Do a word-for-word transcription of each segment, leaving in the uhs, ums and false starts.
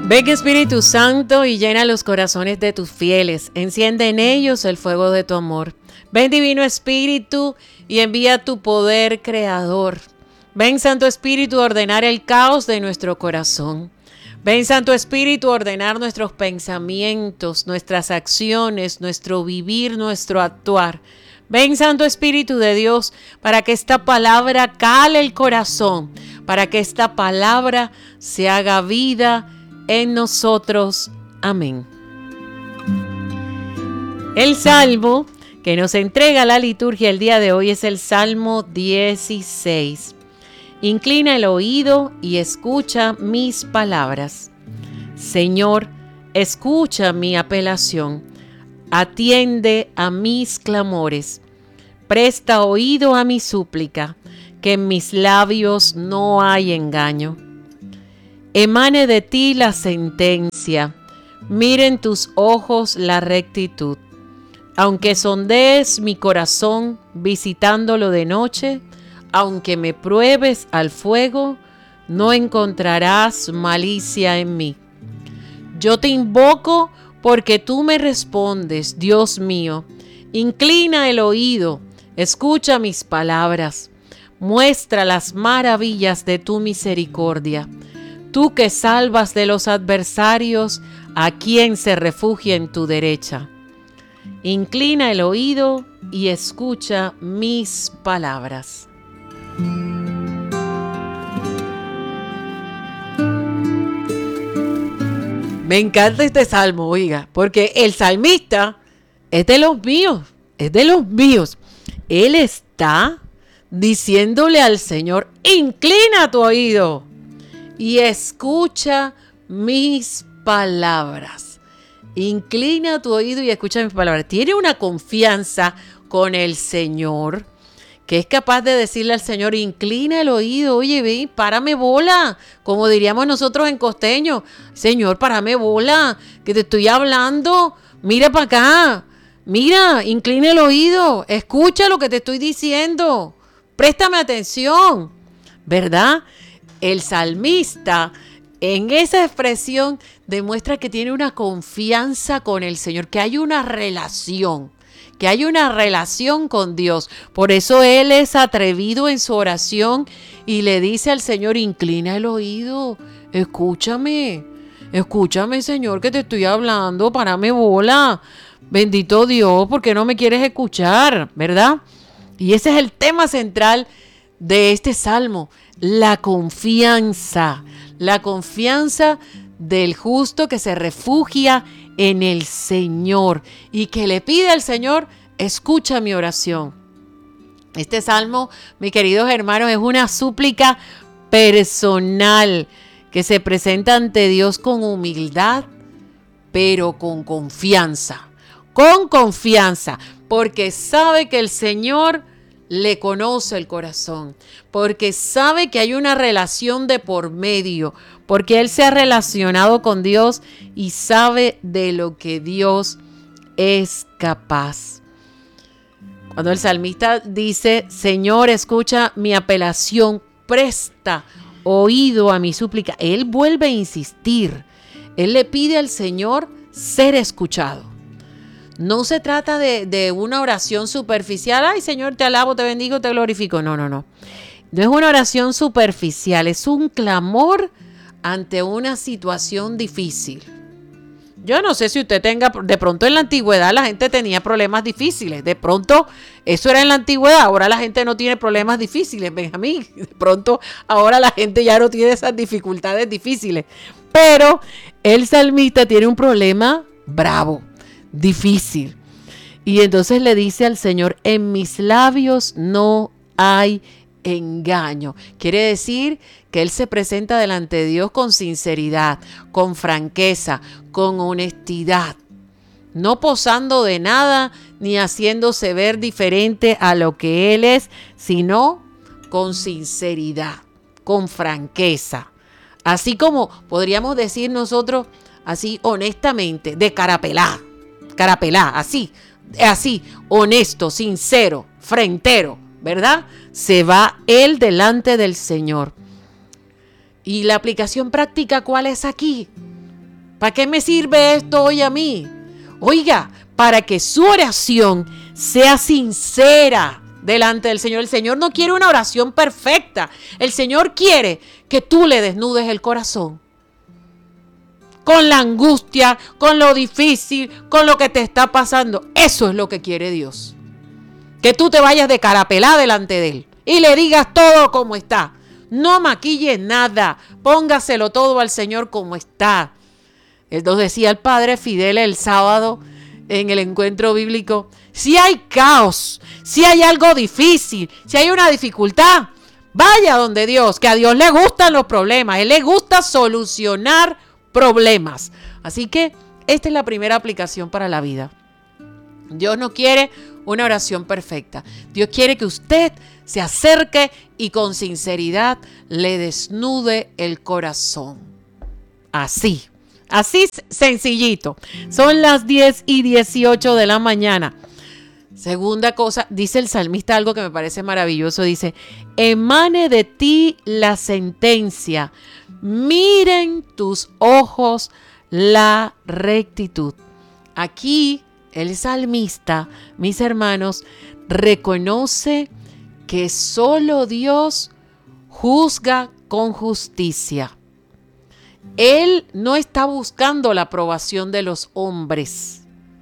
Ven Espíritu Santo y llena los corazones de tus fieles, enciende en ellos el fuego de tu amor. Ven Divino Espíritu y envía tu poder creador. Ven Santo Espíritu a ordenar el caos de nuestro corazón. Ven Santo Espíritu a ordenar nuestros pensamientos, nuestras acciones, nuestro vivir, nuestro actuar. Ven Santo Espíritu de Dios para que esta palabra cale el corazón, para que esta palabra se haga vida en nosotros. Amén. El salmo que nos entrega la liturgia el día de hoy es el Salmo dieciséis. Inclina el oído y escucha mis palabras. Señor, escucha mi apelación. Atiende a mis clamores. Presta oído a mi súplica, que en mis labios no hay engaño. Emane de ti la sentencia, miren tus ojos la rectitud. Aunque sondees mi corazón visitándolo de noche, aunque me pruebes al fuego, no encontrarás malicia en mí. Yo te invoco porque tú me respondes, Dios mío. Inclina el oído, escucha mis palabras, muestra las maravillas de tu misericordia. Tú que salvas de los adversarios a quien se refugia en tu derecha. Inclina el oído y escucha mis palabras. Me encanta este salmo, oiga, porque el salmista es de los míos, es de los míos. Él está diciéndole al Señor, inclina tu oído y escucha mis palabras. Inclina tu oído y escucha mis palabras. Tiene una confianza con el Señor que es capaz de decirle al Señor, inclina el oído, oye, ven, párame bola, como diríamos nosotros en costeño. Señor, párame bola, que te estoy hablando, mira para acá, mira, inclina el oído, escucha lo que te estoy diciendo, préstame atención, ¿verdad? El salmista en esa expresión demuestra que tiene una confianza con el Señor, que hay una relación, que hay una relación con Dios. Por eso él es atrevido en su oración y le dice al Señor, inclina el oído, escúchame, escúchame Señor que te estoy hablando, párame bola, bendito Dios, ¿por qué no me quieres escuchar? ¿Verdad? Y ese es el tema central de este salmo, la confianza, la confianza del justo que se refugia en el Señor y que le pide al Señor, escucha mi oración. Este salmo, mis queridos hermanos, es una súplica personal que se presenta ante Dios con humildad, pero con confianza, con confianza, porque sabe que el Señor le conoce el corazón, porque sabe que hay una relación de por medio, porque él se ha relacionado con Dios y sabe de lo que Dios es capaz. Cuando el salmista dice, Señor, escucha mi apelación, presta oído a mi súplica, él vuelve a insistir. Él le pide al Señor ser escuchado. No se trata de, de una oración superficial. Ay, Señor, te alabo, te bendigo, te glorifico. No, no, no. No es una oración superficial, es un clamor ante una situación difícil. Yo no sé si usted tenga, de pronto en la antigüedad la gente tenía problemas difíciles. De pronto, eso era en la antigüedad, ahora la gente no tiene problemas difíciles, Benjamín. De pronto, ahora la gente ya no tiene esas dificultades difíciles. Pero el salmista tiene un problema bravo, difícil. Y entonces le dice al Señor, en mis labios no hay engaño. Quiere decir que él se presenta delante de Dios con sinceridad, con franqueza, con honestidad, no posando de nada ni haciéndose ver diferente a lo que él es, sino con sinceridad, con franqueza. Así como podríamos decir nosotros, así honestamente, de carapelá, carapelá, así, así, honesto, sincero, frentero, ¿verdad? Se va él delante del Señor. ¿Y la aplicación práctica cuál es aquí? ¿Para qué me sirve esto hoy a mí? Oiga, para que su oración sea sincera delante del Señor. El Señor no quiere una oración perfecta. El Señor quiere que tú le desnudes el corazón. Con la angustia, con lo difícil, con lo que te está pasando. Eso es lo que quiere Dios. Que tú te vayas de carapelá delante de Él y le digas todo como está. No maquilles nada. Póngaselo todo al Señor como está. Él nos decía el Padre Fidel el sábado en el encuentro bíblico. Si hay caos, si hay algo difícil, si hay una dificultad, vaya donde Dios, que a Dios le gustan los problemas. A Él le gusta solucionar problemas. Así que esta es la primera aplicación para la vida. Dios no quiere una oración perfecta. Dios quiere que usted se acerque y con sinceridad le desnude el corazón. Así, así sencillito. Son las diez y dieciocho de la mañana. Segunda cosa, dice el salmista algo que me parece maravilloso. Dice, emane de ti la sentencia. Miren tus ojos la rectitud. Aquí el salmista, mis hermanos, reconoce que solo Dios juzga con justicia. Él no está buscando la aprobación de los hombres,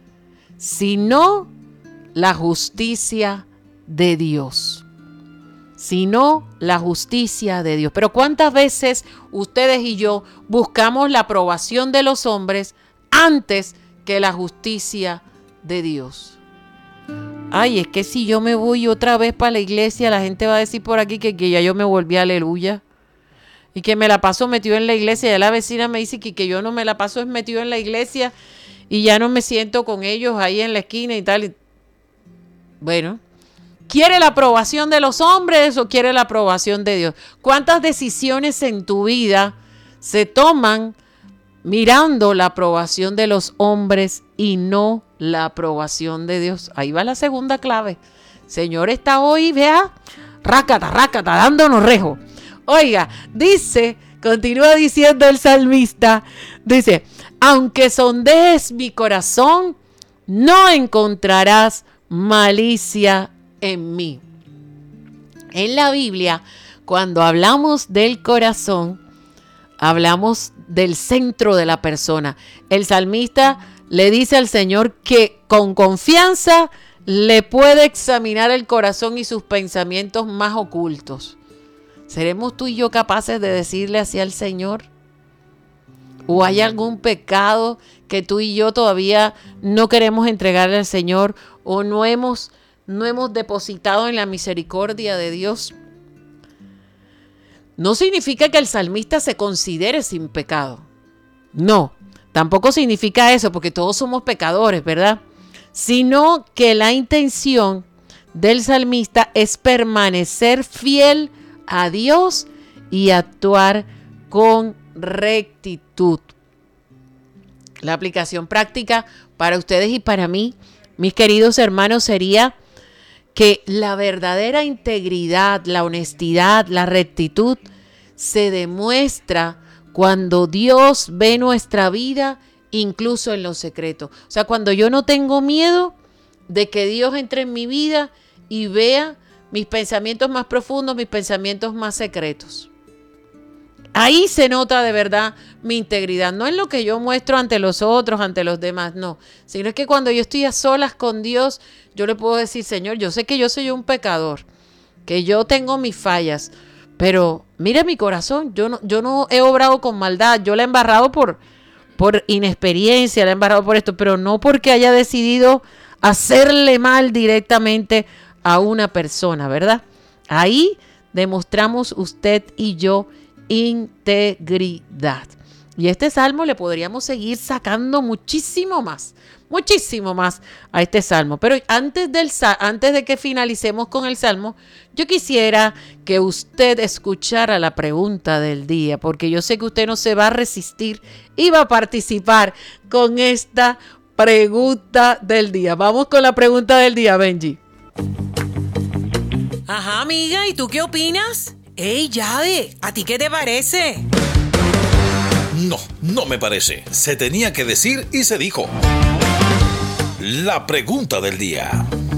sino la justicia de Dios. Sino la justicia de Dios. Pero ¿cuántas veces ustedes y yo buscamos la aprobación de los hombres antes que la justicia de Dios? Ay, es que si yo me voy otra vez para la iglesia, la gente va a decir por aquí que, que ya yo me volví aleluya. Y que me la paso metido en la iglesia. Ya la vecina me dice que, que yo no me la paso es metido en la iglesia y ya no me siento con ellos ahí en la esquina y tal. Bueno, ¿quiere la aprobación de los hombres o quiere la aprobación de Dios? ¿Cuántas decisiones en tu vida se toman mirando la aprobación de los hombres y no la aprobación de Dios? Ahí va la segunda clave. Señor está hoy, vea, rácata, rácata, dándonos rejo. Oiga, dice, continúa diciendo el salmista, dice, aunque sondees mi corazón, no encontrarás malicia en mí. En la Biblia, cuando hablamos del corazón, hablamos del centro de la persona. El salmista le dice al Señor que con confianza le puede examinar el corazón y sus pensamientos más ocultos. ¿Seremos tú y yo capaces de decirle así al Señor? ¿O hay algún pecado que tú y yo todavía no queremos entregarle al Señor o no hemos, no hemos depositado en la misericordia de Dios? No significa que el salmista se considere sin pecado. No, tampoco significa eso, porque todos somos pecadores, ¿verdad? Sino que la intención del salmista es permanecer fiel a Dios y actuar con rectitud. La aplicación práctica para ustedes y para mí, mis queridos hermanos, sería que la verdadera integridad, la honestidad, la rectitud se demuestra cuando Dios ve nuestra vida, incluso en lo secreto. O sea, cuando yo no tengo miedo de que Dios entre en mi vida y vea mis pensamientos más profundos, mis pensamientos más secretos. Ahí se nota de verdad mi integridad. No es lo que yo muestro ante los otros, ante los demás, no. Sino es que cuando yo estoy a solas con Dios, yo le puedo decir, Señor, yo sé que yo soy un pecador, que yo tengo mis fallas, pero mira mi corazón, yo no, yo no he obrado con maldad, yo la he embarrado por, por inexperiencia, la he embarrado por esto, pero no porque haya decidido hacerle mal directamente a una persona, ¿verdad? Ahí demostramos usted y yo integridad. Y este salmo le podríamos seguir sacando muchísimo más, muchísimo más a este salmo. Pero antes, del, antes de que finalicemos con el salmo, yo quisiera que usted escuchara la pregunta del día, porque yo sé que usted no se va a resistir y va a participar con esta pregunta del día. Vamos con la pregunta del día, Benji. Ajá, amiga, ¿y tú qué opinas? ¡Ey, Yade! ¿A ti qué te parece? No, no me parece. Se tenía que decir y se dijo. La pregunta del día.